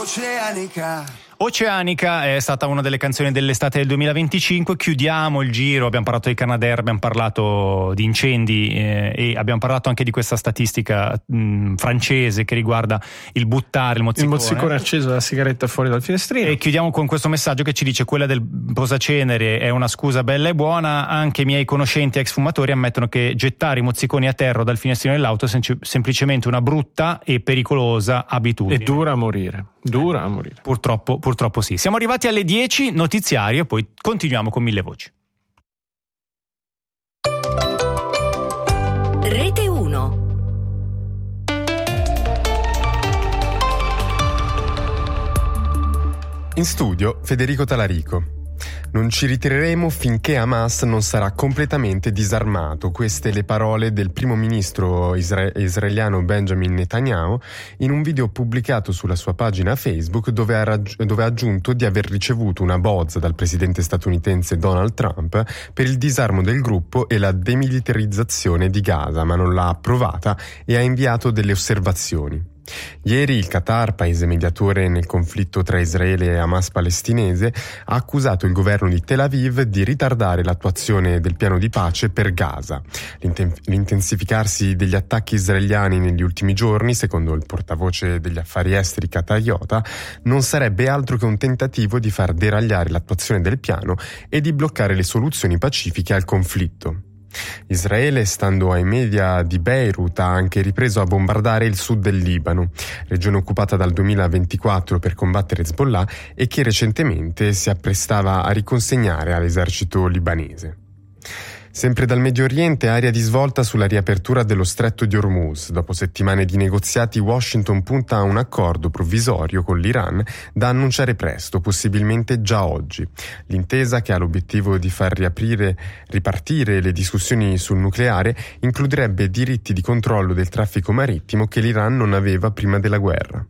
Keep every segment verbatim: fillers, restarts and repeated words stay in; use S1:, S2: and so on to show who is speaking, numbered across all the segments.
S1: Oceanica.
S2: Oceanica è stata una delle canzoni dell'estate del duemilaventicinque. Chiudiamo il giro, abbiamo parlato di Canadair, abbiamo parlato di incendi eh, e abbiamo parlato anche di questa statistica mh, francese che riguarda il buttare il mozzicone.
S3: Il mozzicone acceso dalla sigaretta fuori dal finestrino.
S2: E chiudiamo con questo messaggio che ci dice: quella del posacenere è una scusa bella e buona, anche i miei conoscenti ex fumatori ammettono che gettare i mozziconi a terra dal finestrino dell'auto è sem- semplicemente una brutta e pericolosa abitudine.
S3: E dura a morire, dura a morire.
S2: Purtroppo Purtroppo sì. Siamo arrivati alle dieci, notiziario, e poi continuiamo con Mille Voci.
S4: Rete uno.
S5: In studio Federico Talarico. Non ci ritireremo finché Hamas non sarà completamente disarmato. Queste le parole del primo ministro isra- israeliano Benjamin Netanyahu in un video pubblicato sulla sua pagina Facebook, dove ha, raggi- dove ha aggiunto di aver ricevuto una bozza dal presidente statunitense Donald Trump per il disarmo del gruppo e la demilitarizzazione di Gaza, ma non l'ha approvata e ha inviato delle osservazioni. Ieri il Qatar, paese mediatore nel conflitto tra Israele e Hamas palestinese, ha accusato il governo di Tel Aviv di ritardare l'attuazione del piano di pace per Gaza. L'inten- l'intensificarsi degli attacchi israeliani negli ultimi giorni, secondo il portavoce degli affari esteri qatariota, non sarebbe altro che un tentativo di far deragliare l'attuazione del piano e di bloccare le soluzioni pacifiche al conflitto. Israele, stando ai media di Beirut, ha anche ripreso a bombardare il sud del Libano, regione occupata dal duemilaventiquattro per combattere Hezbollah e che recentemente si apprestava a riconsegnare all'esercito libanese. Sempre dal Medio Oriente, aria di svolta sulla riapertura dello stretto di Hormuz. Dopo settimane di negoziati, Washington punta a un accordo provvisorio con l'Iran da annunciare presto, possibilmente già oggi. L'intesa, che ha l'obiettivo di far riaprire, ripartire le discussioni sul nucleare, includerebbe diritti di controllo del traffico marittimo che l'Iran non aveva prima della guerra.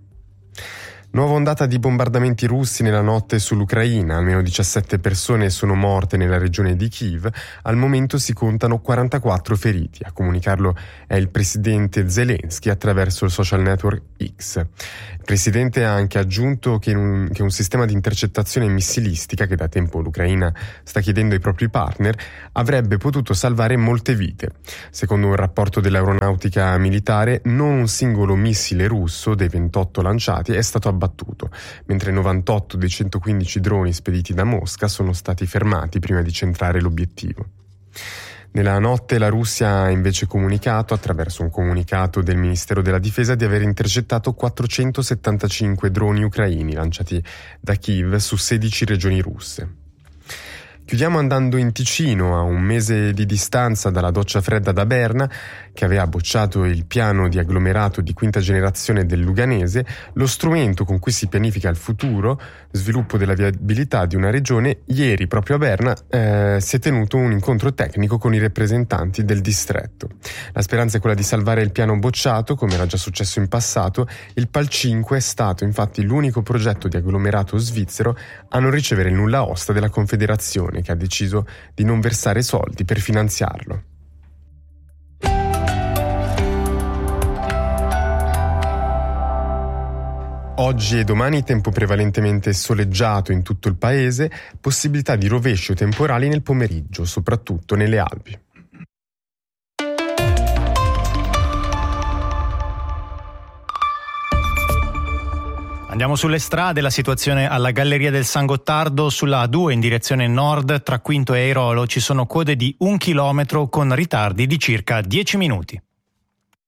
S5: Nuova ondata di bombardamenti russi nella notte sull'Ucraina. Almeno diciassette persone sono morte nella regione di Kiev. Al momento si contano quarantaquattro feriti. A comunicarlo è il presidente Zelensky attraverso il social network X. Il presidente ha anche aggiunto che un, che un sistema di intercettazione missilistica, che da tempo l'Ucraina sta chiedendo ai propri partner, avrebbe potuto salvare molte vite. Secondo un rapporto dell'aeronautica militare, non un singolo missile russo dei ventotto lanciati è stato abbattuto, mentre novantotto dei centoquindici droni spediti da Mosca sono stati fermati prima di centrare l'obiettivo. Nella notte la Russia ha invece comunicato, attraverso un comunicato del Ministero della Difesa, di aver intercettato quattrocentosettantacinque droni ucraini lanciati da Kiev su sedici regioni russe. Chiudiamo andando in Ticino, a un mese di distanza dalla doccia fredda da Berna, che aveva bocciato il piano di agglomerato di quinta generazione del Luganese, lo strumento con cui si pianifica il futuro sviluppo della viabilità di una regione. Ieri, proprio a Berna, eh, si è tenuto un incontro tecnico con i rappresentanti del distretto. La speranza è quella di salvare il piano bocciato, come era già successo in passato. Il PAL cinque è stato infatti l'unico progetto di agglomerato svizzero a non ricevere il nulla osta della Confederazione, che ha deciso di non versare soldi per finanziarlo. Oggi e domani tempo prevalentemente soleggiato in tutto il paese, possibilità di rovescio temporali nel pomeriggio, soprattutto nelle Alpi.
S2: Andiamo sulle strade, la situazione alla Galleria del San Gottardo sulla A due in direzione nord tra Quinto e Airolo ci sono code di un chilometro con ritardi di circa dieci minuti.